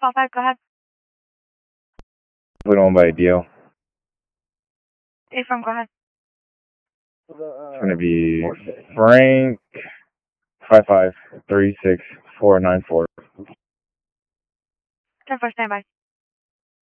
Call 5, go ahead. Put on by deal. A-Firm, go ahead. It's gonna be Frank 5536494. 10-4, standby.